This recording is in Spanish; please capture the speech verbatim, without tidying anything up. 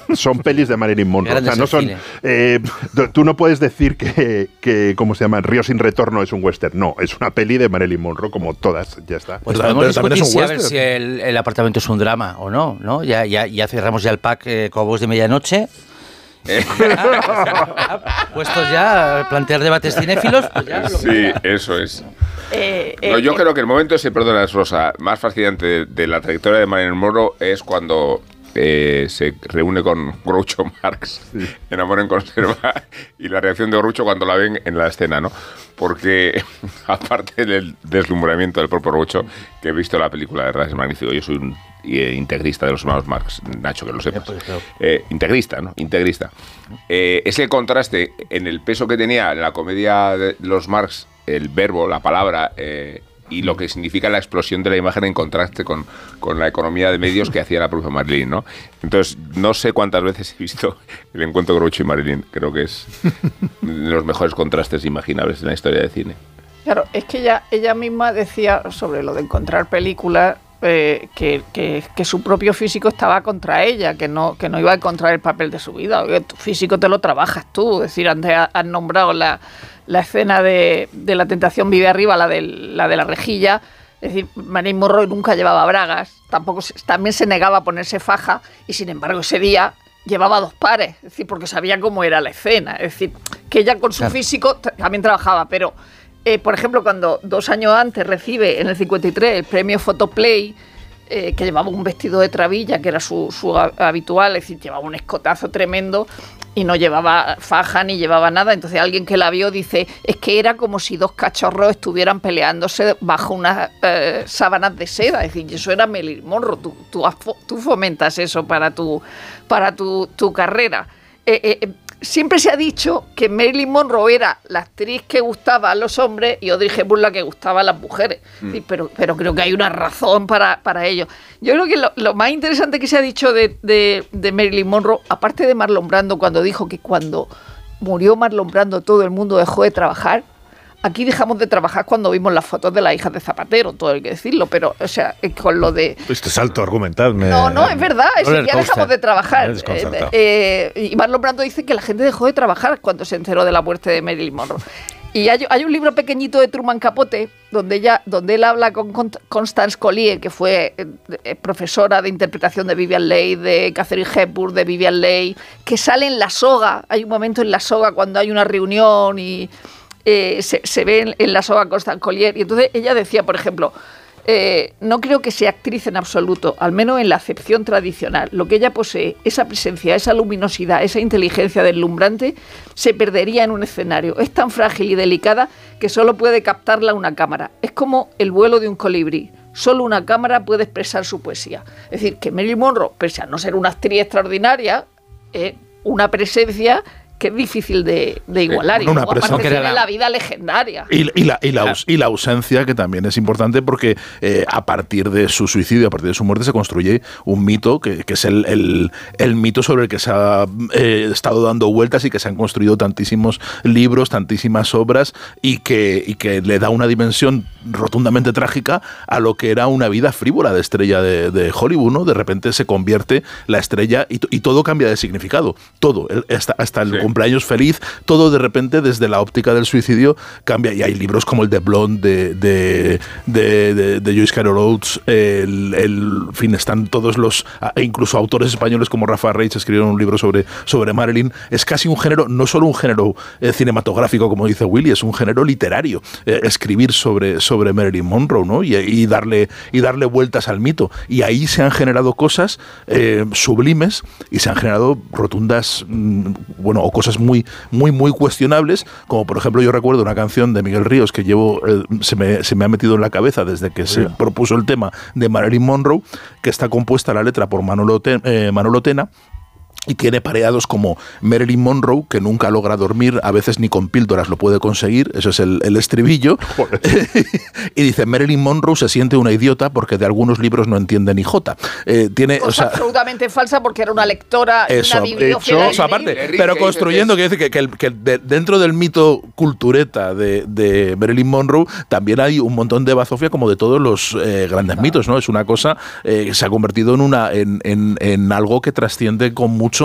son pelis de Marilyn Monroe. O sea, no son, eh, tú no puedes decir que, que, ¿cómo se llama? Río sin retorno es un western. No, es una peli de Marilyn Monroe, como todas, ya está. Pues podemos discutir si a ver si el, el apartamento es un drama o no, ¿no? Ya, ya, ya cerramos ya el pack eh, Cowboys de medianoche. Puestos ya a plantear debates cinéfilos, pues ya lo sí, eso es. Eh, eh, no, yo eh, creo que el momento ese, perdona, Rosa, más fascinante de, de la trayectoria de Marilyn Monroe es cuando eh, se reúne con Groucho Marx sí. en Amor en Conserva, y la reacción de Groucho cuando la ven en la escena, ¿no? Porque aparte del deslumbramiento del propio Groucho, que he visto la película, de verdad es magnífico. Yo soy un eh, integrista de los hermanos Marx, Nacho, que lo sepas. Eh, integrista, ¿no? Integrista. Eh, es el contraste en el peso que tenía la comedia de los Marx, el verbo, la palabra, eh, y lo que significa la explosión de la imagen en contraste con, con la economía de medios que hacía la propia Marilyn, ¿no? Entonces, no sé cuántas veces he visto el encuentro de Groucho y Marilyn. Creo que es de los mejores contrastes imaginables en la historia del cine. Claro, es que ella, ella misma decía sobre lo de encontrar películas eh, que, que, que su propio físico estaba contra ella, que no, que no iba a encontrar el papel de su vida. Oye, tu físico te lo trabajas tú. Es decir, antes has nombrado la... la escena de, de La tentación vive arriba, la de la, de la rejilla. Es decir, Marilyn Monroe nunca llevaba bragas, tampoco se, también se negaba a ponerse faja, y sin embargo ese día llevaba dos pares, es decir, porque sabía cómo era la escena. Es decir, que ella con su claro. físico también trabajaba, pero eh, por ejemplo, cuando dos años antes recibe en el cincuenta y tres el premio Photoplay, Eh, que llevaba un vestido de trabilla, que era su, su habitual, es decir, llevaba un escotazo tremendo y no llevaba faja ni llevaba nada. Entonces alguien que la vio dice, es que era como si dos cachorros estuvieran peleándose bajo unas eh, sábanas de seda. Es decir, eso era Marilyn Monroe. Tú, tú, tú fomentas eso para tu, para tu, tu carrera. Eh, eh, Siempre se ha dicho que Marilyn Monroe era la actriz que gustaba a los hombres y Audrey Hepburn la que gustaba a las mujeres. Mm. Sí, pero, pero creo que hay una razón para, para ello. Yo creo que lo, lo más interesante que se ha dicho de, de, de Marilyn Monroe, aparte de Marlon Brando, cuando dijo que cuando murió Marlon Brando todo el mundo dejó de trabajar, aquí dejamos de trabajar cuando vimos las fotos de las hijas de Zapatero, todo hay que decirlo, pero, o sea, con lo de... Este salto argumental me... No, no, es verdad, es que ya dejamos de trabajar. Eh, eh, y Marlon Brando dice que la gente dejó de trabajar cuando se enteró de la muerte de Marilyn Monroe. Y hay, hay un libro pequeñito de Truman Capote, donde, ella, donde él habla con Constance Collier, que fue eh, profesora de interpretación de Vivien Leigh, de Katharine Hepburn, de Vivien Leigh, que sale en La Soga. Hay un momento en La Soga cuando hay una reunión y... Eh, se, se ve en, en La Soga Constance Collier, y entonces ella decía, por ejemplo, eh, no creo que sea actriz en absoluto, al menos en la acepción tradicional. Lo que ella posee, esa presencia, esa luminosidad, esa inteligencia deslumbrante, se perdería en un escenario. Es tan frágil y delicada que solo puede captarla una cámara. Es como el vuelo de un colibrí. Solo una cámara puede expresar su poesía. Es decir, que Marilyn Monroe, pese a no ser una actriz extraordinaria, eh, una presencia que es difícil de, de igualar. Bueno, y luego, aparte tiene la, la vida legendaria. Y, y, la, y, la, y la ausencia, que también es importante, porque eh, a partir de su suicidio, a partir de su muerte, se construye un mito, que, que es el, el, el mito sobre el que se ha eh, estado dando vueltas y que se han construido tantísimos libros, tantísimas obras, y que, y que le da una dimensión rotundamente trágica a lo que era una vida frívola de estrella de, de Hollywood, ¿no? De repente se convierte la estrella y, y todo cambia de significado. Todo, hasta, hasta el... Sí. cumpleaños feliz, todo de repente desde la óptica del suicidio cambia, y hay libros como el de Blonde de, de, de, de, de Joyce Carol Oates, el, el en fin, están todos los, e incluso autores españoles como Rafa Reich escribieron un libro sobre, sobre Marilyn. Es casi un género, no solo un género eh, cinematográfico, como dice Willy, es un género literario, eh, escribir sobre, sobre Marilyn Monroe, ¿no? Y, y, darle, y darle vueltas al mito, y ahí se han generado cosas eh, sublimes, y se han generado rotundas, mmm, bueno, o cosas muy, muy, muy cuestionables, como por ejemplo yo recuerdo una canción de Miguel Ríos que llevo, eh, se, me, se me ha metido en la cabeza desde que se propuso el tema de Marilyn Monroe, que está compuesta la letra por Manolo, Ten, eh, Manolo Tena, y tiene pareados como Marilyn Monroe, que nunca logra dormir, a veces ni con píldoras lo puede conseguir, eso es el, el estribillo. Y dice, Marilyn Monroe se siente una idiota porque de algunos libros no entiende ni jota. Eh, tiene, Cosa o sea, absolutamente falsa, porque era una lectora y eso, una bibliófila. Eso, aparte, pero construyendo, que, que, que, que de, dentro del mito cultureta de, de Marilyn Monroe también hay un montón de bazofia, como de todos los eh, grandes ah. mitos, ¿no? Es una cosa eh, que se ha convertido en, una, en, en, en algo que trasciende con mucho